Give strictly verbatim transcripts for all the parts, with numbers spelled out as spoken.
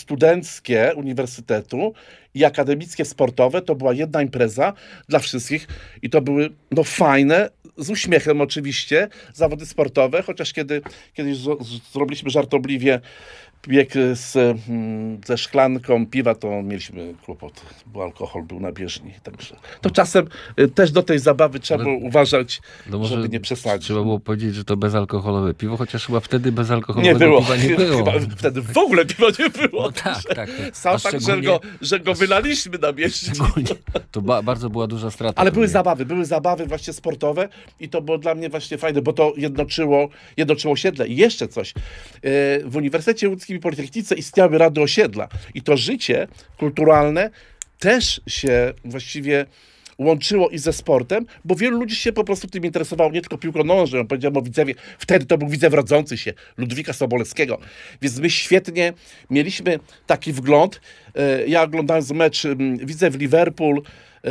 studenckie uniwersytetu i akademickie sportowe to była jedna impreza dla wszystkich i to były no fajne, z uśmiechem oczywiście, zawody sportowe, chociaż kiedy kiedyś z, z, zrobiliśmy żartobliwie bieg z, mm, ze szklanką piwa, to mieliśmy kłopot, bo alkohol był na bieżni. Także to czasem y, też do tej zabawy trzeba było uważać, no może żeby nie przesadzić. Trzeba było powiedzieć, że to bezalkoholowe piwo, chociaż chyba wtedy bezalkoholowego nie było. piwa nie było. Chyba wtedy w ogóle piwa nie było. No tak, tak. tak. Sam fakt, że go, że go wylaliśmy na bieżni. To ba- bardzo była duża strata. Ale były pewnie. zabawy, były zabawy właśnie sportowe i to było dla mnie właśnie fajne, bo to jednoczyło, jednoczyło osiedle. I jeszcze coś. W Uniwersytecie Łódzkim i Politechnice istniały rady osiedla i to życie kulturalne też się właściwie łączyło i ze sportem, bo wielu ludzi się po prostu tym interesowało, nie tylko piłką nożną, powiedziałem o Widzewie, wtedy to był Widzew rodzący się, Ludwika Sobolewskiego, więc my świetnie mieliśmy taki wgląd. Ja oglądając mecz Widzew-Liverpool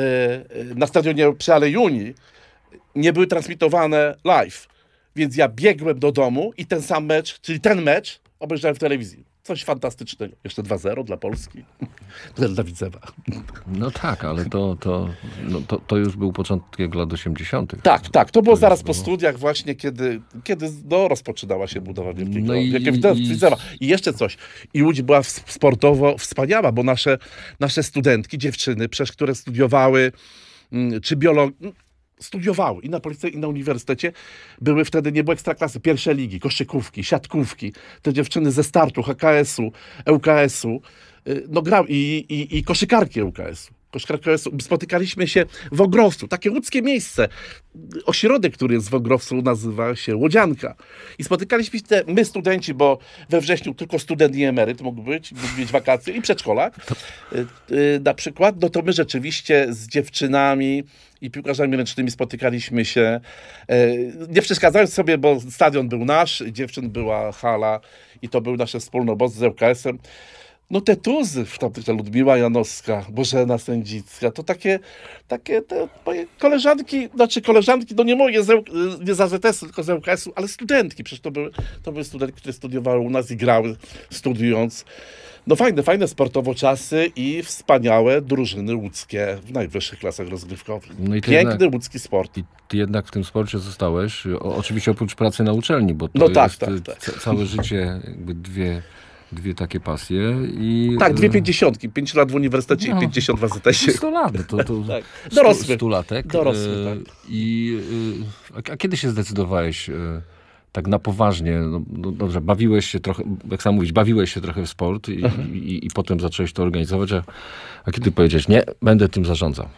na stadionie przy Alei Unii, nie były transmitowane live, więc ja biegłem do domu i ten sam mecz, czyli ten mecz obejrzałem w telewizji. Coś fantastycznego. Jeszcze dwa zero dla Polski. Dla Widzewa. No tak, ale to, to, no to, to już był początek lat osiemdziesiątych. Tak, tak. To było To zaraz już po było. studiach właśnie, kiedy, kiedy no, rozpoczynała się budowa Wielkiego, No i- Wielkiego i- Widzewa. I jeszcze coś. I Łódź była w- sportowo wspaniała, bo nasze, nasze studentki, dziewczyny, przecież które studiowały mm, czy biologię, studiowały i na policji, i na uniwersytecie, były wtedy, nie było ekstraklasy, pierwsze ligi, koszykówki, siatkówki, te dziewczyny ze startu, H K S-u, E U K S-u, y, no grały i, i, i koszykarki E U K S-u. Koszykarki E U K S-u. Spotykaliśmy się w Ogrowcu, takie łódzkie miejsce. Ośrodek, który jest w Ogrowcu, nazywa się Łodzianka. I spotykaliśmy się, my studenci, bo we wrześniu tylko student i emeryt mógł być, mógł mieć wakacje i przedszkolak. Y, y, na przykład, no to my rzeczywiście z dziewczynami i piłkarzami ręcznymi spotykaliśmy się, e, nie przeszkadzając sobie, bo stadion był nasz, dziewczyn była hala i to był nasze wspólne obozy z E U K S-em. No te tuzy w tamtych, ta Ludmiła Janowska, Bożena Sędzicka, to takie, takie te moje koleżanki, znaczy koleżanki, no nie moje, z, E- nie z A Z S-u, tylko z E U K S-u, ale studentki, przecież to były, to były studentki, które studiowały u nas i grały studiując. No fajne, fajne sportowo czasy i wspaniałe drużyny łódzkie w najwyższych klasach rozgrywkowych. No i to Piękny jednak- łódzki sport. I ty jednak w tym sporcie zostałeś, o, oczywiście oprócz pracy na uczelni, bo to No tak, jest tak, y, tak. ca- całe życie jakby dwie, dwie takie pasje. I, Tak, dwie y, pięćdziesiątki, pięć lat w uniwersytecie No. i pięćdziesiąt w A Z S-ie. sto lat, no to, to Tak. stu- Dorosły. stulatek. Dorosły, y, tak. I y, a, a kiedy się zdecydowałeś y, tak na poważnie, no, no dobrze, bawiłeś się trochę, jak sam mówić, bawiłeś się trochę w sport i, i, i potem zacząłeś to organizować, a, a kiedy powiedziałeś, nie, będę tym zarządzał?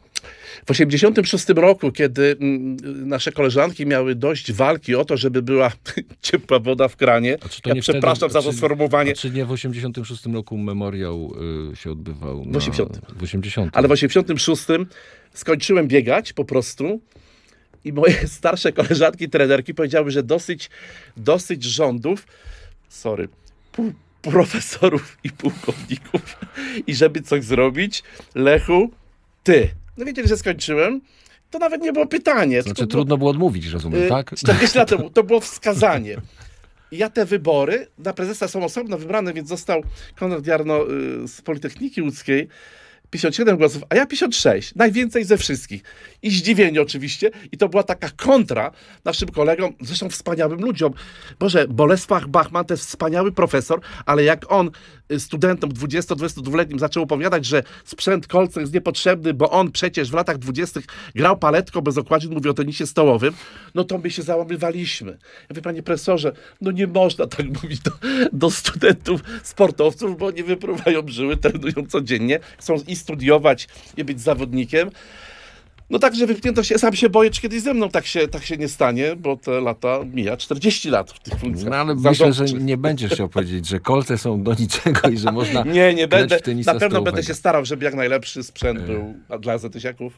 W osiemdziesiątym szóstym roku, kiedy mm, nasze koleżanki miały dość walki o to, żeby była ciepła woda w kranie, A czy to ja nie przepraszam wtedy, za a to czy- sformułowanie, A czy nie w osiemdziesiątym szóstym roku memoriał y, się odbywał? W osiemdziesiątym. W osiemdziesiątym. ale w osiemdziesiątym szóstym skończyłem biegać po prostu i moje starsze koleżanki, trenerki powiedziały, że dosyć, dosyć rządów, sorry, pół, profesorów i pułkowników i żeby coś zrobić, Lechu, ty. No wiedzieli, że skończyłem, to nawet nie było pytanie. Znaczy tylko trudno było odmówić, rozumiem, Y, tak? czterdzieści lat temu. To było wskazanie. I ja te wybory na prezesa są osobno wybrane, więc został Konrad Jarno y, z Politechniki Łódzkiej. pięćdziesiąt siedem głosów, a ja pięćdziesiąt sześć. Najwięcej ze wszystkich. I zdziwieni oczywiście. I to była taka kontra naszym kolegom, zresztą wspaniałym ludziom. Boże, Bolesław Bachman to jest wspaniały profesor, ale jak on y, studentom dwudziesto-dwudziestodwuletnim zaczął opowiadać, że sprzęt kolce jest niepotrzebny, bo on przecież w latach dwudziestych grał paletką bez okładzin, mówi o tenisie stołowym, no to my się załamywaliśmy. Ja mówię, panie profesorze, no nie można tak mówić do, do studentów, sportowców, bo oni wypruwają żyły, trenują codziennie, chcą i studiować, i być zawodnikiem. No także wypchnięto się, sam się boję, czy kiedyś ze mną tak się, tak się nie stanie, bo te lata mija, czterdzieści lat w tych funkcjach No ale myślę, że zarządczych. nie będziesz chciał powiedzieć, że kolce są do niczego i że można Nie, nie grać będę. w tenisa Na pewno stołowego. będę się starał, żeby jak najlepszy sprzęt był dla zetysiaków.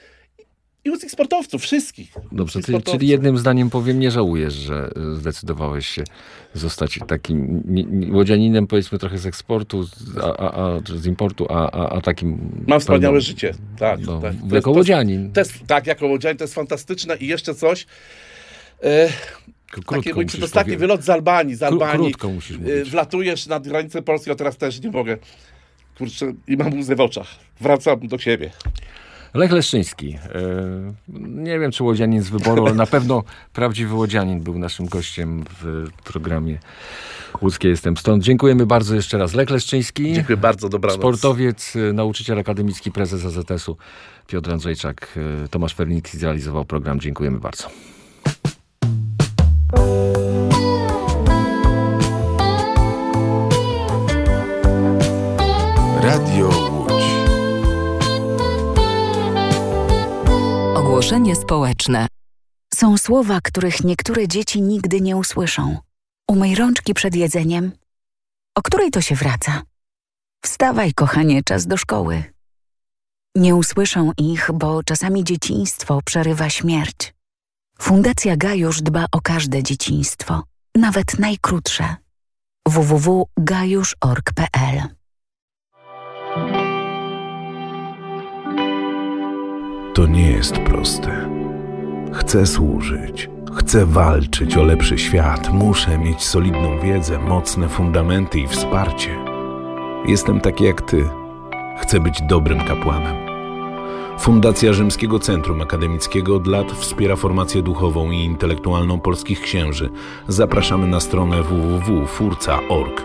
I łódzkich sportowców, wszystkich. Dobrze, Łódzkich czyli, sportowców. czyli jednym zdaniem powiem, nie żałujesz, że y, zdecydowałeś się zostać takim ni- ni- łodzianinem, powiedzmy trochę z eksportu, z- a, a, a, czy z importu, a, a, a takim... Mam wspaniałe pełną- życie. Tak, No, tak. jako to, łodzianin. To jest, tak, jako łodzianin to jest fantastyczne. I jeszcze coś. E, Krótko Takie mój musisz przedostatni powiedzieć. wylot z Albanii. Z Kró- Albanii. krótko musisz Y, mówić. Wlatujesz nad granicę Polski, a teraz też nie mogę. Kurczę, i mam łzy w oczach. Wracam do siebie. Lech Leszczyński. E, nie wiem, czy łodzianin z wyboru, ale na pewno prawdziwy łodzianin był naszym gościem w programie Łódzkie Jestem Stąd. Dziękujemy bardzo jeszcze raz. Lech Leszczyński. Dziękuję bardzo, dobranoc. Sportowiec, nauczyciel akademicki, prezes A Z S u Piotr Andrzejczak. Tomasz Pernicki zrealizował program. Dziękujemy bardzo. Radio Łódź. Ogłoszenie społeczne. Są słowa, których niektóre dzieci nigdy nie usłyszą. Umyj rączki przed jedzeniem. O której to się wraca? Wstawaj, kochanie, czas do szkoły. Nie usłyszą ich, bo czasami dzieciństwo przerywa śmierć. Fundacja Gajusz dba o każde dzieciństwo, nawet najkrótsze. w w w kropka gajusz kropka org kropka p l To nie jest proste. Chcę służyć, chcę walczyć o lepszy świat, muszę mieć solidną wiedzę, mocne fundamenty i wsparcie. Jestem taki jak ty. Chcę być dobrym kapłanem. Fundacja Rzymskiego Centrum Akademickiego od lat wspiera formację duchową i intelektualną polskich księży. Zapraszamy na stronę w w w kropka furca kropka org.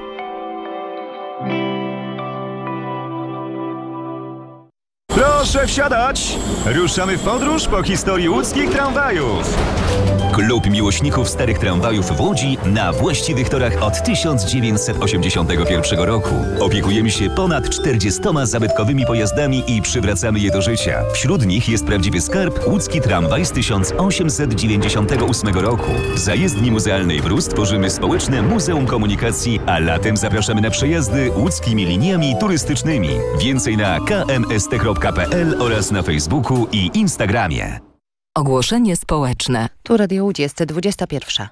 Proszę wsiadać! Ruszamy w podróż po historii łódzkich tramwajów. Klub miłośników starych tramwajów w Łodzi na właściwych torach od tysiąc dziewięćset osiemdziesiątego pierwszego roku. Opiekujemy się ponad czterdziestoma zabytkowymi pojazdami i przywracamy je do życia. Wśród nich jest prawdziwy skarb łódzki tramwaj z tysiąc osiemset dziewięćdziesiątego ósmego roku. W zajezdni muzealnej Brus tworzymy społeczne Muzeum Komunikacji, a latem zapraszamy na przejazdy łódzkimi liniami turystycznymi. Więcej na k m s t kropka p l oraz na Facebooku i Instagramie. Ogłoszenie społeczne. Tu Radio Łódź, jest dwudziesta pierwsza.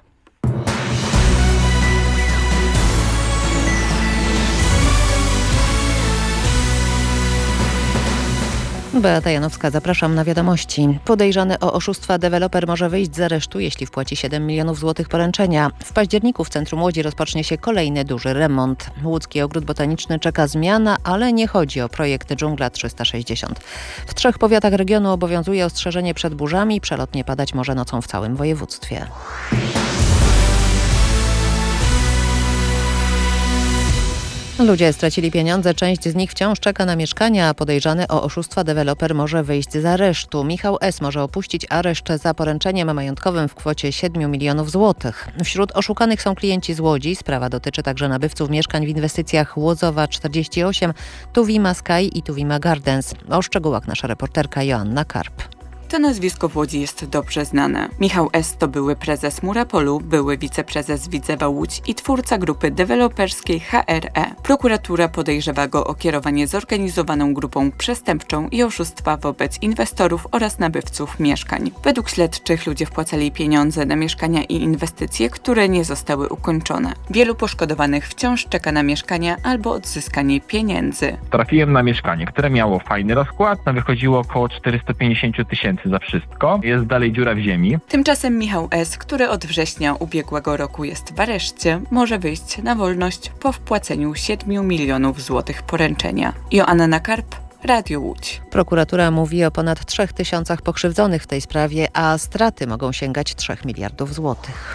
Beata Janowska, zapraszam na wiadomości. Podejrzany o oszustwa deweloper może wyjść z aresztu, jeśli wpłaci siedem milionów złotych poręczenia. W październiku w centrum Łodzi rozpocznie się kolejny duży remont. Łódzki Ogród Botaniczny czeka zmiana, ale nie chodzi o projekt Dżungla trzysta sześćdziesiąt. W trzech powiatach regionu obowiązuje ostrzeżenie przed burzami. Przelotnie padać może nocą w całym województwie. Ludzie stracili pieniądze, część z nich wciąż czeka na mieszkania, a podejrzany o oszustwa deweloper może wyjść z aresztu. Michał S. może opuścić areszt za poręczeniem majątkowym w kwocie siedem milionów złotych. Wśród oszukanych są klienci z Łodzi. Sprawa dotyczy także nabywców mieszkań w inwestycjach Łozowa czterdzieści osiem, Tuwima Sky i Tuwima Gardens. O szczegółach nasza reporterka Joanna Karp. To nazwisko w Łodzi jest dobrze znane. Michał S. to były prezes Murapolu, były wiceprezes Widzewa Łódź i twórca grupy deweloperskiej H R E. Prokuratura podejrzewa go o kierowanie zorganizowaną grupą przestępczą i oszustwa wobec inwestorów oraz nabywców mieszkań. Według śledczych ludzie wpłacali pieniądze na mieszkania i inwestycje, które nie zostały ukończone. Wielu poszkodowanych wciąż czeka na mieszkania albo odzyskanie pieniędzy. Trafiłem na mieszkanie, które miało fajny rozkład, no wychodziło około czterysta pięćdziesiąt tysięcy za wszystko. Jest dalej dziura w ziemi. Tymczasem Michał S., który od września ubiegłego roku jest w areszcie, może wyjść na wolność po wpłaceniu siedem milionów złotych poręczenia. Joanna Karp, Radio Łódź. Prokuratura mówi o ponad trzech tysiącach pokrzywdzonych w tej sprawie, a straty mogą sięgać trzech miliardów złotych.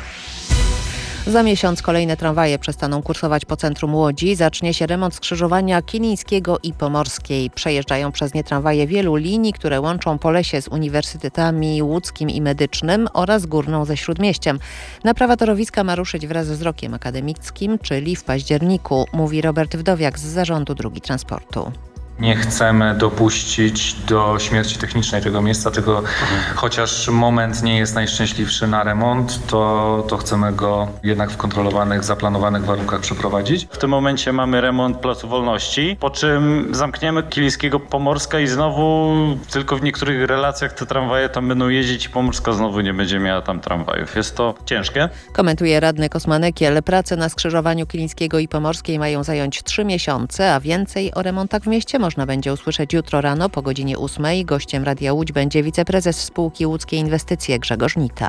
Za miesiąc kolejne tramwaje przestaną kursować po centrum Łodzi. Zacznie się remont skrzyżowania Kilińskiego i Pomorskiej. Przejeżdżają przez nie tramwaje wielu linii, które łączą Polesie z uniwersytetami łódzkim i medycznym oraz Górną ze Śródmieściem. Naprawa torowiska ma ruszyć wraz z rokiem akademickim, czyli w październiku, mówi Robert Wdowiak z Zarządu Dróg i Transportu. Nie chcemy dopuścić do śmierci technicznej tego miejsca, tylko chociaż moment nie jest najszczęśliwszy na remont, to, to chcemy go jednak w kontrolowanych, zaplanowanych warunkach przeprowadzić. W tym momencie mamy remont Placu Wolności, po czym zamkniemy Kilińskiego Pomorska i znowu tylko w niektórych relacjach te tramwaje tam będą jeździć i Pomorska znowu nie będzie miała tam tramwajów. Jest to ciężkie. Komentuje radny Kosmanekiel. Prace na skrzyżowaniu Kilińskiego i Pomorskiej mają zająć trzy miesiące, a więcej o remontach w mieście można będzie usłyszeć jutro rano po godzinie ósmej. Gościem Radia Łódź będzie wiceprezes spółki Łódzkie Inwestycje Grzegorz Nita.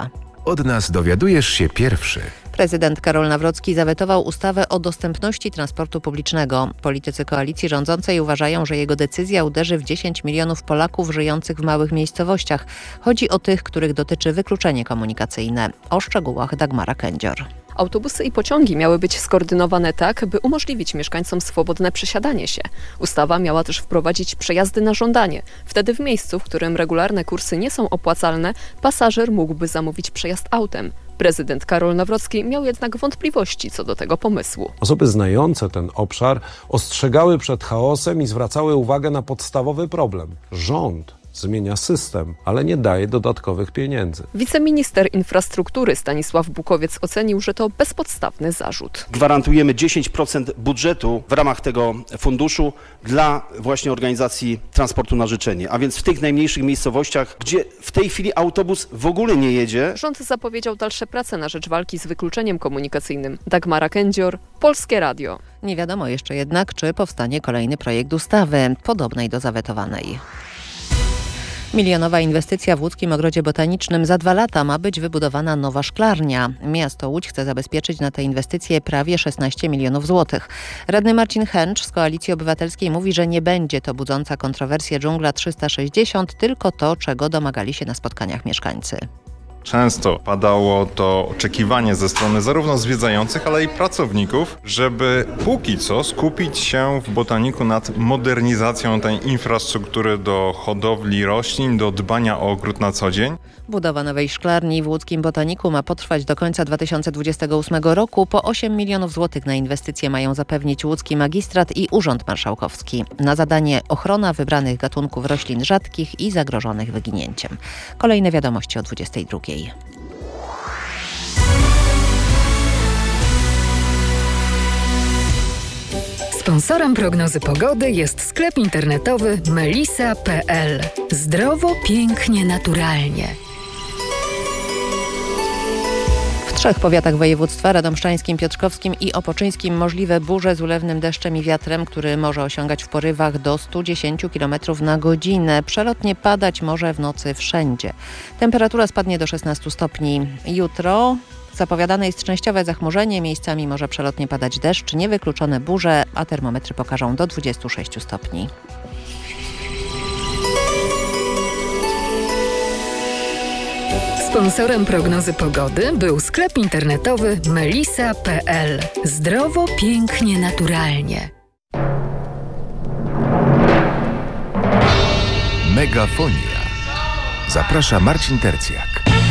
Od nas dowiadujesz się pierwszy. Prezydent Karol Nawrocki zawetował ustawę o dostępności transportu publicznego. Politycy koalicji rządzącej uważają, że jego decyzja uderzy w dziesięć milionów Polaków żyjących w małych miejscowościach. Chodzi o tych, których dotyczy wykluczenie komunikacyjne. O szczegółach Dagmara Kędzior. Autobusy i pociągi miały być skoordynowane tak, by umożliwić mieszkańcom swobodne przesiadanie się. Ustawa miała też wprowadzić przejazdy na żądanie. Wtedy w miejscu, w którym regularne kursy nie są opłacalne, pasażer mógłby zamówić przejazd autem. Prezydent Karol Nawrocki miał jednak wątpliwości co do tego pomysłu. Osoby znające ten obszar ostrzegały przed chaosem i zwracały uwagę na podstawowy problem. Rząd zmienia system, ale nie daje dodatkowych pieniędzy. Wiceminister infrastruktury Stanisław Bukowiec ocenił, że to bezpodstawny zarzut. Gwarantujemy dziesięć procent budżetu w ramach tego funduszu dla właśnie organizacji transportu na życzenie, a więc w tych najmniejszych miejscowościach, gdzie w tej chwili autobus w ogóle nie jedzie. Rząd zapowiedział dalsze prace na rzecz walki z wykluczeniem komunikacyjnym. Dagmara Kędzior, Polskie Radio. Nie wiadomo jeszcze jednak, czy powstanie kolejny projekt ustawy, podobnej do zawetowanej. Milionowa inwestycja w Łódzkim Ogrodzie Botanicznym. Za dwa lata ma być wybudowana nowa szklarnia. Miasto Łódź chce zabezpieczyć na tę inwestycję prawie szesnaście milionów złotych. Radny Marcin Chęcz z Koalicji Obywatelskiej mówi, że nie będzie to budząca kontrowersję dżungla trzysta sześćdziesiąt, tylko to, czego domagali się na spotkaniach mieszkańcy. Często padało to oczekiwanie ze strony zarówno zwiedzających, ale i pracowników, żeby póki co skupić się w botaniku nad modernizacją tej infrastruktury do hodowli roślin, do dbania o ogród na co dzień. Budowa nowej szklarni w Łódzkim Botaniku ma potrwać do końca dwa tysiące dwudziestego ósmego roku. Po osiem milionów złotych na inwestycje mają zapewnić Łódzki Magistrat i Urząd Marszałkowski. Na zadanie ochrona wybranych gatunków roślin rzadkich i zagrożonych wyginięciem. Kolejne wiadomości o dwudziestej drugiej. Sponsorem prognozy pogody jest sklep internetowy melisa kropka p l. Zdrowo, pięknie, naturalnie. W trzech powiatach województwa radomszczańskim, piotrkowskim i opoczyńskim możliwe burze z ulewnym deszczem i wiatrem, który może osiągać w porywach do stu dziesięciu kilometrów na godzinę. Przelotnie padać może w nocy wszędzie. Temperatura spadnie do szesnastu stopni. Jutro zapowiadane jest częściowe zachmurzenie, miejscami może przelotnie padać deszcz, niewykluczone burze, a termometry pokażą do dwudziestu sześciu stopni. Sponsorem prognozy pogody był sklep internetowy melisa kropka p l. Zdrowo, pięknie, naturalnie. Megafonia. Zaprasza Marcin Tercjak.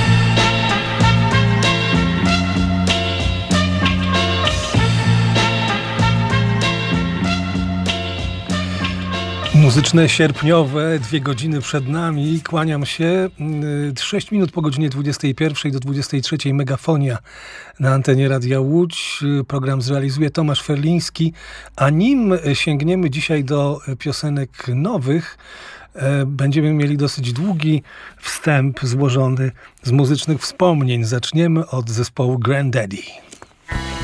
Muzyczne sierpniowe, dwie godziny przed nami. Kłaniam się. Sześć minut po godzinie dwudziestej pierwszej do dwudziestej trzeciej Megafonia na antenie Radia Łódź. Program zrealizuje Tomasz Ferliński. A nim sięgniemy dzisiaj do piosenek nowych, będziemy mieli dosyć długi wstęp złożony z muzycznych wspomnień. Zaczniemy od zespołu Grandaddy.